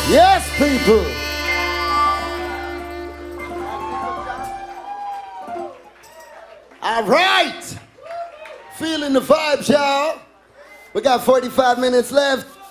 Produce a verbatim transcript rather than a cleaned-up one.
Yes, people. All right. Feeling the vibes, y'all. We got forty-five minutes left.